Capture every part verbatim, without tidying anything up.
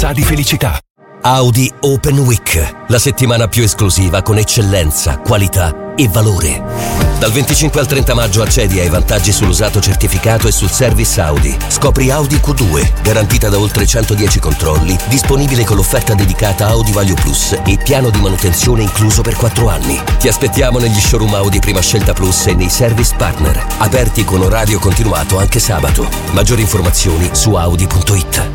sa di felicità. Audi Open Week, la settimana più esclusiva con eccellenza, qualità e valore. Dal venticinque al trenta maggio accedi ai vantaggi sull'usato certificato e sul service Audi. Scopri Audi Q due, garantita da oltre centodieci controlli, disponibile con l'offerta dedicata Audi Value Plus e piano di manutenzione incluso per quattro anni. Ti aspettiamo negli showroom Audi Prima Scelta Plus e nei service partner, aperti con orario continuato anche sabato. Maggiori informazioni su audi punto it.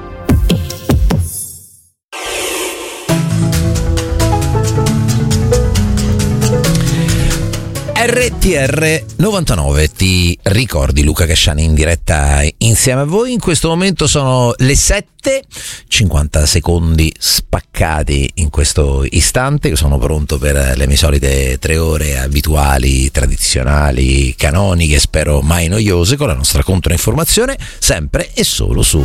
R T R novantanove, ti ricordi Luca Casciani in diretta insieme a voi? In questo momento sono le sette, cinquanta secondi spaccati in questo istante. Io sono pronto per le mie solite tre ore abituali, tradizionali, canoniche, spero mai noiose, con la nostra controinformazione sempre e solo su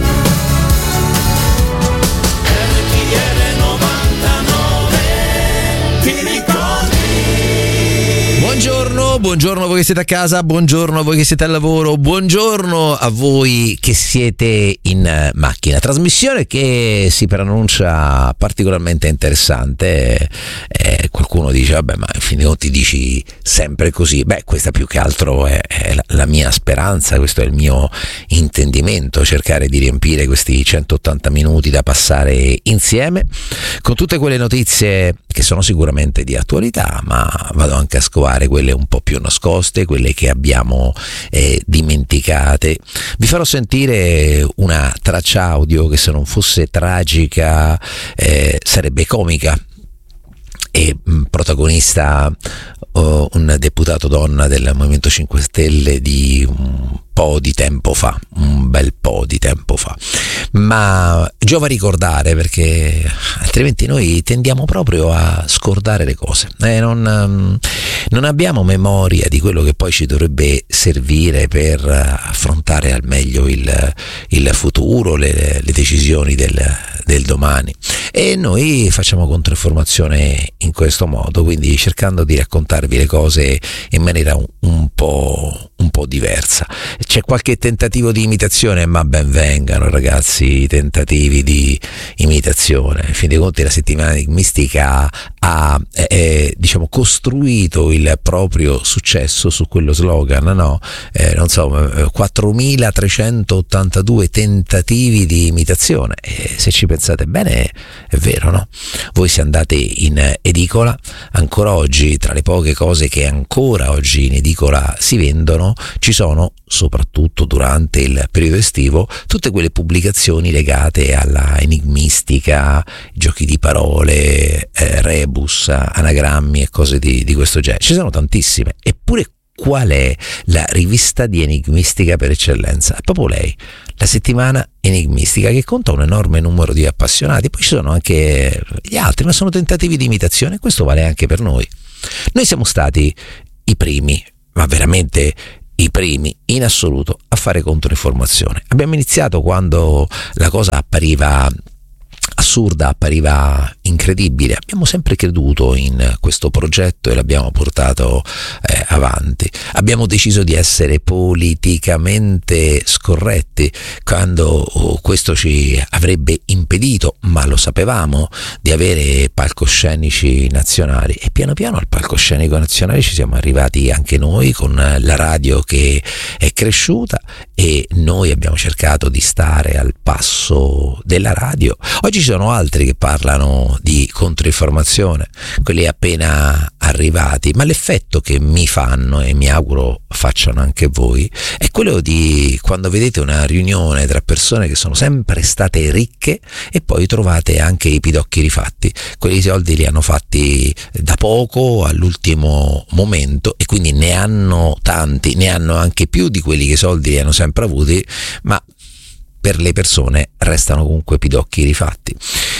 Buongiorno, buongiorno a voi che siete a casa, buongiorno a voi che siete al lavoro, buongiorno a voi che siete in macchina. Trasmissione che si preannuncia particolarmente interessante. Eh, qualcuno dice, vabbè, ma in fin dei conti dici sempre così. Beh, questa più che altro è, è la, la mia speranza, questo è il mio intendimento, cercare di riempire questi centottanta minuti da passare insieme con tutte quelle notizie che sono sicuramente di attualità, ma vado anche a scovare quelle un po' più nascoste, quelle che abbiamo eh, dimenticate. Vi farò sentire una traccia audio che, se non fosse tragica, eh, sarebbe comica. E mh, protagonista oh, un deputato donna del Movimento cinque Stelle di un po' di tempo fa, un bel po' di tempo fa, ma giova ricordare, perché altrimenti noi tendiamo proprio a scordare le cose, eh, non, non abbiamo memoria di quello che poi ci dovrebbe servire per affrontare al meglio il, il futuro, le, le decisioni del, del domani, e noi facciamo controinformazione in questo modo, quindi cercando di raccontarvi le cose in maniera un, un po' un po' diversa. C'è qualche tentativo di imitazione, ma ben vengano, ragazzi, i tentativi di imitazione. In fin dei conti la settimana enigmistica ha eh, diciamo costruito il proprio successo su quello slogan, no? Eh, non so, quattromilatrecentottantadue tentativi di imitazione, e se ci pensate bene è vero, no? Voi se andate in edicola, ancora oggi, tra le poche cose che ancora oggi in edicola si vendono, ci sono, soprattutto durante il periodo estivo, tutte quelle pubblicazioni legate alla enigmistica, giochi di parole, eh, rebus, anagrammi e cose di, di questo genere. Ci sono tantissime. Eppure qual è la rivista di enigmistica per eccellenza? È proprio lei, la Settimana Enigmistica, che conta un enorme numero di appassionati. Poi ci sono anche gli altri, ma sono tentativi di imitazione. Questo vale anche per noi. Noi siamo stati i primi, ma veramente i primi in assoluto, a fare controinformazione. Abbiamo iniziato quando la cosa appariva assurda, appariva incredibile. Abbiamo sempre creduto in questo progetto e l'abbiamo portato eh, avanti. Abbiamo deciso di essere politicamente scorretti quando oh, questo ci avrebbe impedito, ma lo sapevamo, di avere palcoscenici nazionali, e piano piano al palcoscenico nazionale ci siamo arrivati anche noi, con la radio che è cresciuta, e noi abbiamo cercato di stare al passo della radio. Oggi ci sono altri che parlano di controinformazione, quelli appena arrivati, ma l'effetto che mi fanno, e mi auguro facciano anche voi, è quello di quando vedete una riunione tra persone che sono sempre state ricche e poi trovate anche i pidocchi rifatti. Quelli soldi li hanno fatti da poco, all'ultimo momento, e quindi ne hanno tanti, ne hanno anche più di quelli che i soldi li hanno sempre avuti, ma per le persone restano comunque pidocchi rifatti.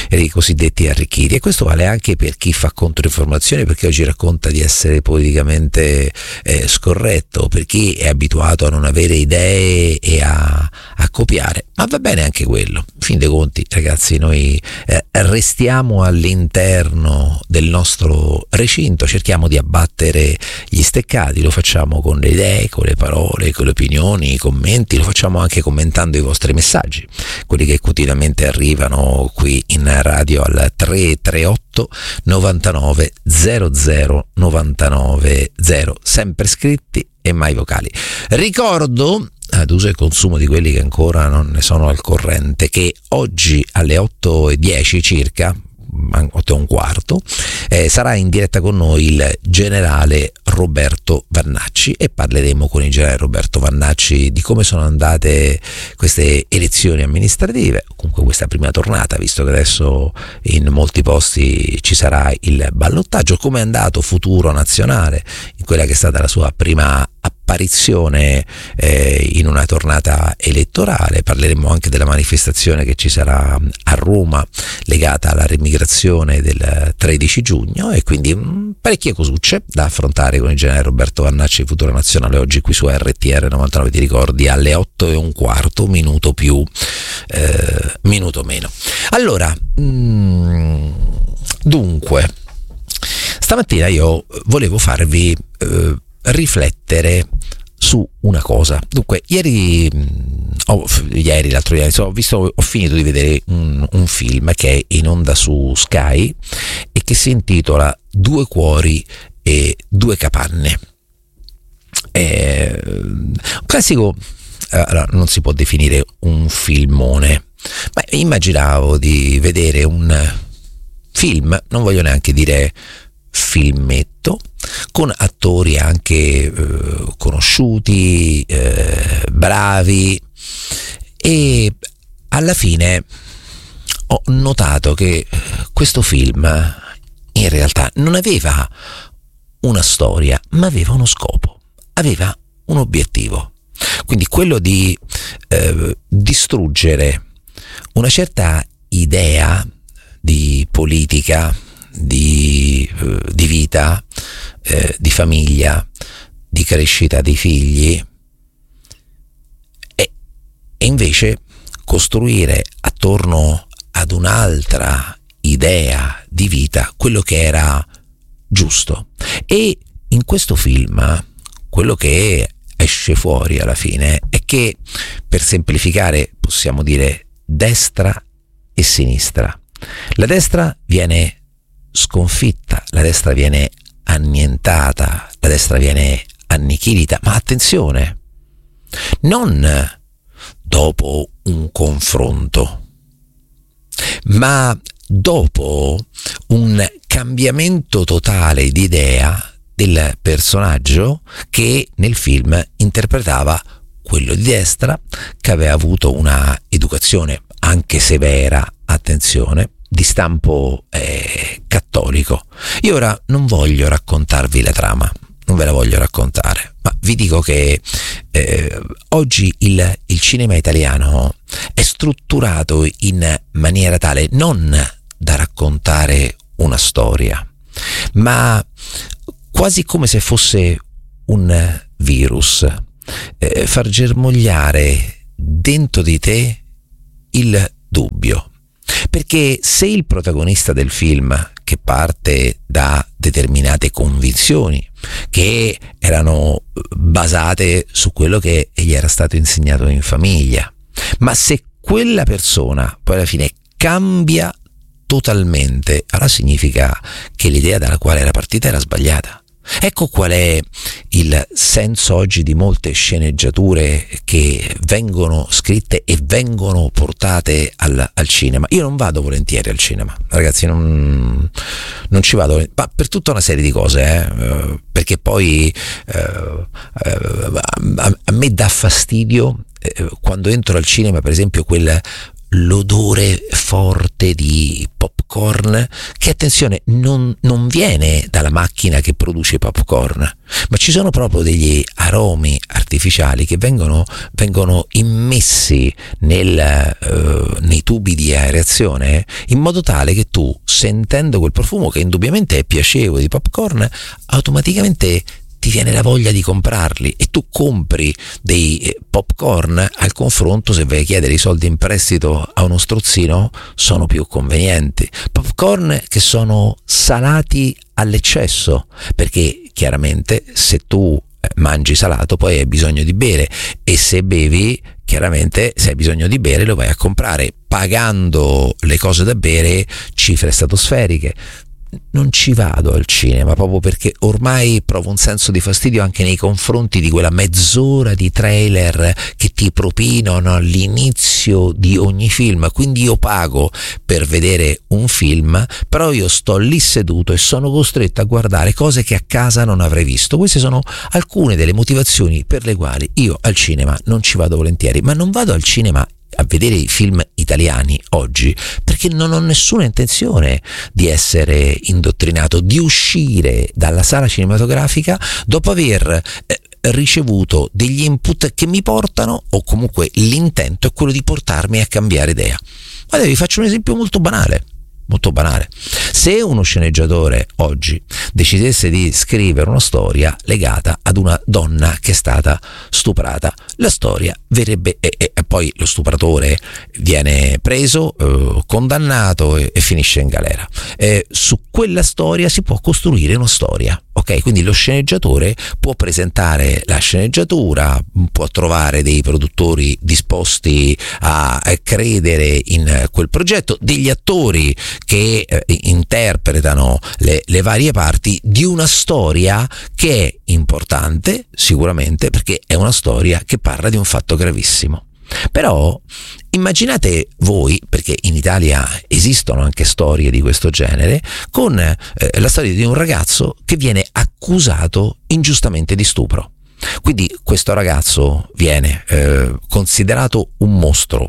i cosiddetti arricchiti, e questo vale anche per chi fa controinformazione, perché oggi racconta di essere politicamente eh, scorretto, per chi è abituato a non avere idee e a, a copiare, ma va bene anche quello. In fin dei conti, ragazzi, noi eh, restiamo all'interno del nostro recinto, cerchiamo di abbattere gli steccati, lo facciamo con le idee, con le parole, con le opinioni, i commenti, lo facciamo anche commentando i vostri messaggi, quelli che quotidianamente arrivano qui in radio al tre tre otto novantanove zero zero novantanove zero, sempre scritti e mai vocali. Ricordo, ad uso e consumo di quelli che ancora non ne sono al corrente, che oggi alle otto e dieci circa, otto e un quarto, eh, sarà in diretta con noi il generale Roberto Vannacci, e parleremo con il generale Roberto Vannacci di come sono andate queste elezioni amministrative, comunque questa prima tornata, visto che adesso in molti posti ci sarà il ballottaggio, come è andato Futuro Nazionale in quella che è stata la sua prima apparizione eh, in una tornata elettorale. Parleremo anche della manifestazione che ci sarà a Roma legata alla riemigrazione del tredici giugno, e quindi mh, parecchie cosucce da affrontare con il generale Roberto Vannacci di Futuro Nazionale oggi qui su R T R novantanove, ti ricordi, alle otto e un quarto, minuto più eh, minuto meno. Allora mh, dunque stamattina io volevo farvi eh, riflettere su una cosa. Dunque, ieri, oh, ieri l'altro ieri, ho visto, ho finito di vedere un, un film che è in onda su Sky e che si intitola Due cuori e due capanne. È un classico, allora, non si può definire un filmone, ma immaginavo di vedere un film, non voglio neanche dire filmetto, con attori anche eh, conosciuti, eh, bravi, e alla fine ho notato che questo film in realtà non aveva una storia, ma aveva uno scopo, aveva un obiettivo, quindi quello di eh, distruggere una certa idea di politica, Di, di vita, eh, di famiglia, di crescita dei figli, e, e invece costruire attorno ad un'altra idea di vita quello che era giusto. E in questo film quello che esce fuori alla fine è che, per semplificare, possiamo dire destra e sinistra. La destra viene sconfitta, la destra viene annientata, la destra viene annichilita, ma attenzione, non dopo un confronto, ma dopo un cambiamento totale di idea del personaggio che nel film interpretava quello di destra, che aveva avuto una educazione anche severa, attenzione, di stampo eh, cattolico. Io ora non voglio raccontarvi la trama, non ve la voglio raccontare, ma vi dico che eh, oggi il, il cinema italiano è strutturato in maniera tale non da raccontare una storia, ma quasi come se fosse un virus, eh, far germogliare dentro di te il dubbio. Perché se il protagonista del film, che parte da determinate convinzioni che erano basate su quello che gli era stato insegnato in famiglia, ma se quella persona poi alla fine cambia totalmente, allora significa che l'idea dalla quale era partita era sbagliata. Ecco qual è il senso oggi di molte sceneggiature che vengono scritte e vengono portate al, al cinema. Io non vado volentieri al cinema, ragazzi, non, non ci vado, ma per tutta una serie di cose, eh, perché poi eh, eh, a, a me dà fastidio eh, quando entro al cinema, per esempio, quel l'odore forte di popcorn popcorn che, attenzione, non, non viene dalla macchina che produce popcorn, ma ci sono proprio degli aromi artificiali che vengono, vengono immessi nel, uh, nei tubi di aerazione, in modo tale che tu, sentendo quel profumo che indubbiamente è piacevole di popcorn, automaticamente ti viene la voglia di comprarli e tu compri dei popcorn. Al confronto, se vai a chiedere i soldi in prestito a uno strozzino, sono più convenienti. Popcorn che sono salati all'eccesso, perché chiaramente se tu mangi salato poi hai bisogno di bere, e se bevi, chiaramente se hai bisogno di bere lo vai a comprare pagando le cose da bere cifre stratosferiche. Non ci vado al cinema proprio perché ormai provo un senso di fastidio anche nei confronti di quella mezz'ora di trailer che ti propinano all'inizio di ogni film. Quindi io pago per vedere un film, però io sto lì seduto e sono costretto a guardare cose che a casa non avrei visto. Queste sono alcune delle motivazioni per le quali io al cinema non ci vado volentieri. Ma non vado al cinema a vedere i film italiani oggi perché non ho nessuna intenzione di essere indottrinato, di uscire dalla sala cinematografica dopo aver eh, ricevuto degli input che mi portano, o comunque l'intento è quello di portarmi a cambiare idea. Guarda, vi faccio un esempio molto banale. Molto banale. Se uno sceneggiatore oggi decidesse di scrivere una storia legata ad una donna che è stata stuprata, la storia verrebbe, e, e poi lo stupratore viene preso, eh, condannato e, e finisce in galera. Eh, su quella storia si può costruire una storia. Ok, quindi lo sceneggiatore può presentare la sceneggiatura, può trovare dei produttori disposti a credere in quel progetto, degli attori che eh, interpretano le, le varie parti di una storia che è importante sicuramente perché è una storia che parla di un fatto gravissimo. Però immaginate voi, perché in Italia esistono anche storie di questo genere, con eh, la storia di un ragazzo che viene accusato ingiustamente di stupro. Quindi questo ragazzo viene eh, considerato un mostro,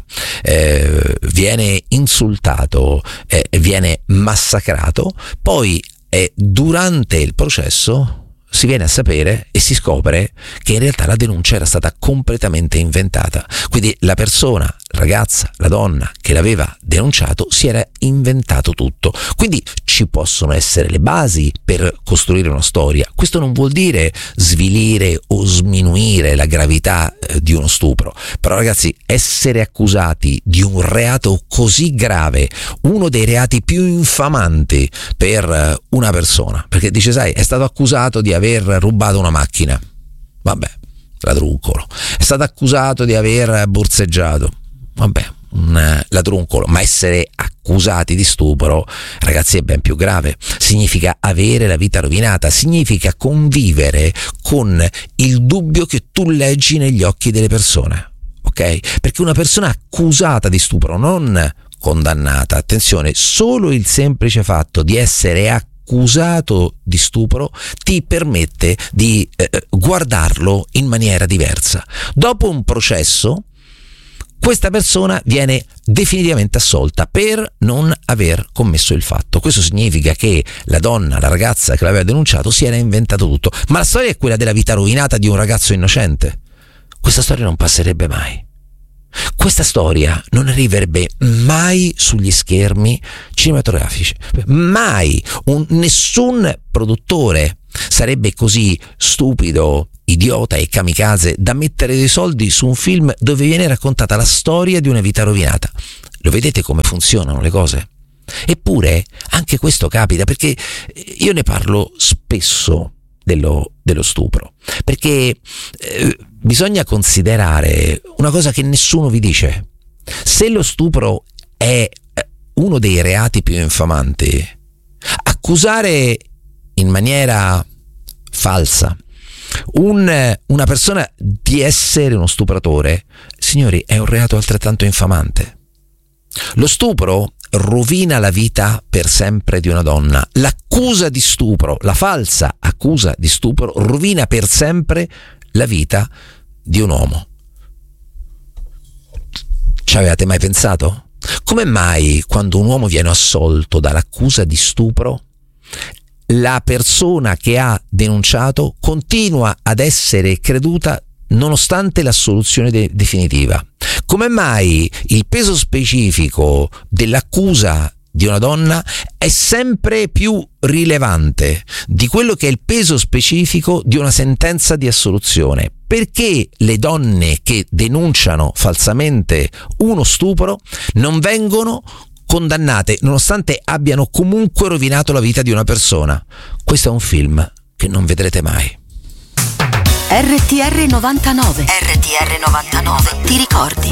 eh, viene insultato, eh, viene massacrato, poi eh, durante il processo si viene a sapere e si scopre che in realtà la denuncia era stata completamente inventata. Quindi la persona, ragazza, la donna che l'aveva denunciato si era inventato tutto. Quindi ci possono essere le basi per costruire una storia. Questo non vuol dire svilire o sminuire la gravità eh, di uno stupro. Però ragazzi, essere accusati di un reato così grave, uno dei reati più infamanti per eh, una persona, perché dice, sai, è stato accusato di aver rubato una macchina, vabbè, ladruncolo. È stato accusato di aver borseggiato, vabbè, un ladruncolo. Ma essere accusati di stupro, ragazzi, è ben più grave. Significa avere la vita rovinata, significa convivere con il dubbio che tu leggi negli occhi delle persone, ok? Perché una persona accusata di stupro, non condannata, attenzione, solo il semplice fatto di essere accusata accusato di stupro ti permette di eh, guardarlo in maniera diversa. Dopo un processo, questa persona viene definitivamente assolta per non aver commesso il fatto. Questo significa che la donna, la ragazza che l'aveva denunciato, si era inventato tutto. Ma la storia è quella della vita rovinata di un ragazzo innocente. Questa storia non passerebbe mai. Questa storia non arriverebbe mai sugli schermi cinematografici, mai. Un, nessun produttore sarebbe così stupido, idiota e kamikaze da mettere dei soldi su un film dove viene raccontata la storia di una vita rovinata. Lo vedete come funzionano le cose? Eppure anche questo capita, perché io ne parlo spesso dello, dello stupro, perché eh, bisogna considerare una cosa che nessuno vi dice. Se lo stupro è uno dei reati più infamanti, accusare in maniera falsa un, una persona di essere uno stupratore, signori, è un reato altrettanto infamante. Lo stupro rovina la vita per sempre di una donna. L'accusa di stupro, la falsa accusa di stupro, rovina per sempre la vita di un uomo. Ci avevate mai pensato? Come mai quando un uomo viene assolto dall'accusa di stupro, la persona che ha denunciato continua ad essere creduta nonostante l'assoluzione de- definitiva? Come mai il peso specifico dell'accusa di una donna è sempre più rilevante di quello che è il peso specifico di una sentenza di assoluzione? Perché le donne che denunciano falsamente uno stupro non vengono condannate nonostante abbiano comunque rovinato la vita di una persona? Questo è un film che non vedrete mai. R T R novantanove. R T R novantanove. Ti ricordi?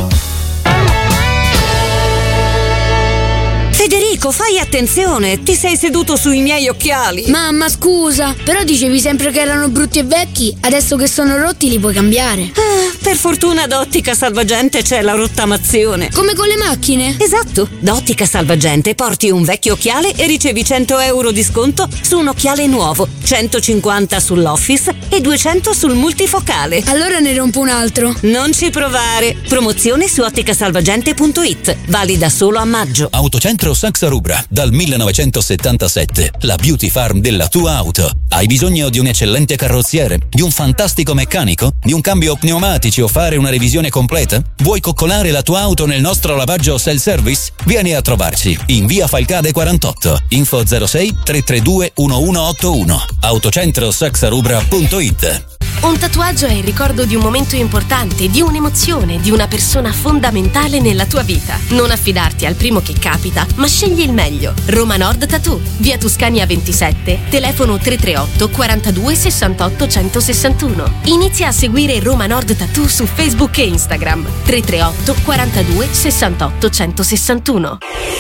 Federico, fai attenzione, ti sei seduto sui miei occhiali. Mamma, scusa, però dicevi sempre che erano brutti e vecchi, adesso che sono rotti li puoi cambiare. Ah, per fortuna da Ottica Salvagente c'è la rottamazione. Come con le macchine? Esatto, da Ottica Salvagente porti un vecchio occhiale e ricevi cento euro di sconto su un occhiale nuovo, centocinquanta sull'Office e duecento sul multifocale. Allora ne rompo un altro. Non ci provare. Promozione su otticasalvagente punto it, valida solo a maggio. Autocentro Saxa Rubra, dal millenovecentosettantasette, la beauty farm della tua auto. Hai bisogno di un eccellente carrozziere, di un fantastico meccanico, di un cambio pneumatici o fare una revisione completa? Vuoi coccolare la tua auto nel nostro lavaggio self-service? Vieni a trovarci in via Falcade quarantotto, info zero sei tre tre due uno uno otto uno, autocentro saxa rubra punto it. Un tatuaggio è il ricordo di un momento importante, di un'emozione, di una persona fondamentale nella tua vita. Non affidarti al primo che capita, ma scegli il meglio. Roma Nord Tattoo, via Tuscania ventisette, telefono tre tre otto quarantadue sessantotto centosessantuno. Inizia a seguire Roma Nord Tattoo su Facebook e Instagram. tre tre otto quarantadue sessantotto centosessantuno.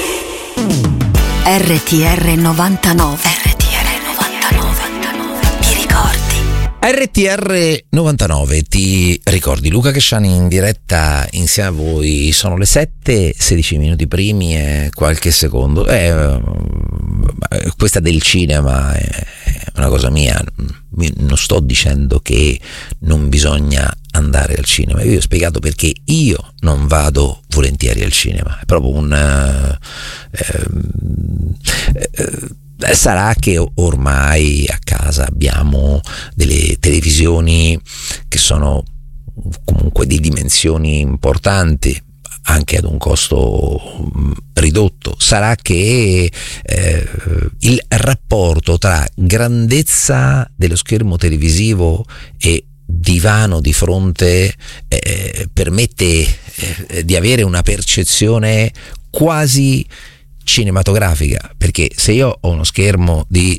R T R novantanove. R T R novantanove. Ti ricordi? R T R novantanove, ti ricordi? Luca Cresciani in diretta insieme a voi. Sono le sette, sedici minuti primi e qualche secondo. Eh, questa del cinema è una cosa mia, non sto dicendo che non bisogna andare al cinema. Io ho spiegato perché io non vado volentieri al cinema. È proprio un... Eh, eh, eh, sarà che ormai a casa abbiamo delle televisioni che sono comunque di dimensioni importanti, anche ad un costo ridotto. Sarà che eh, il rapporto tra grandezza dello schermo televisivo e divano di fronte eh, permette eh, di avere una percezione quasi cinematografica, perché se io ho uno schermo di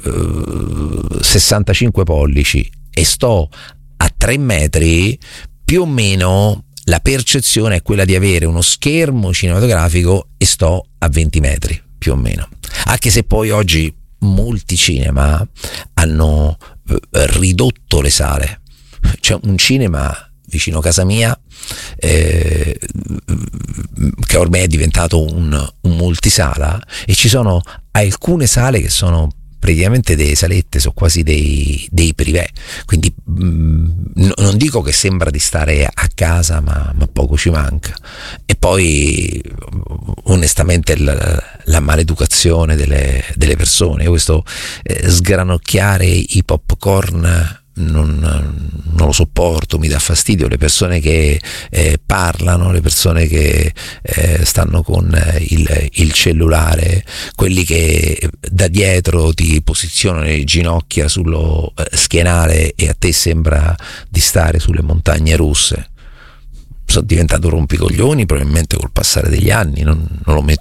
uh, sessantacinque pollici e sto a tre metri, più o meno la percezione è quella di avere uno schermo cinematografico e sto a venti metri, più o meno. Anche se poi oggi molti cinema hanno uh, ridotto le sale. C'è un cinema vicino a casa mia eh, che ormai è diventato un, un multisala, e ci sono alcune sale che sono praticamente delle salette, sono quasi dei, dei privé, quindi mh, non dico che sembra di stare a casa, ma, ma poco ci manca. E poi onestamente la, la maleducazione delle, delle persone, questo eh, sgranocchiare i popcorn Non, non lo sopporto, mi dà fastidio. Le persone che eh, parlano, le persone che eh, stanno con il, il cellulare, quelli che da dietro ti posizionano le ginocchia sullo eh, schienale e a te sembra di stare sulle montagne russe. Sono diventato rompicoglioni probabilmente col passare degli anni, non, non lo metto